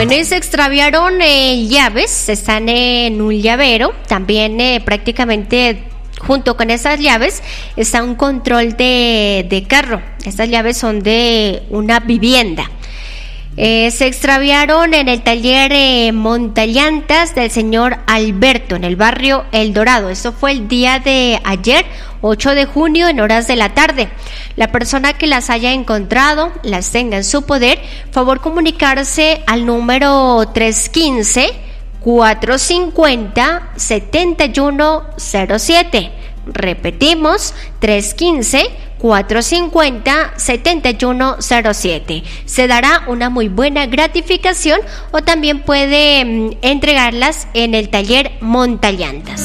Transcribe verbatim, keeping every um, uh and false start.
Bueno, y se extraviaron eh, llaves, están en un llavero, también eh, prácticamente junto con esas llaves está un control de, de carro. Estas llaves son de una vivienda. Eh, se extraviaron en el taller eh, montallantas del señor Alberto en el barrio El Dorado. Esto fue el día de ayer, ocho de junio, en horas de la tarde. La persona que las haya encontrado, las tenga en su poder, favor comunicarse al número tres uno cinco, cuatro cinco cero, siete uno cero siete. Repetimos, tres uno cinco, cuatro cinco cero, siete uno cero siete. Se dará una muy buena gratificación o también puede mm, entregarlas en el taller montallantas.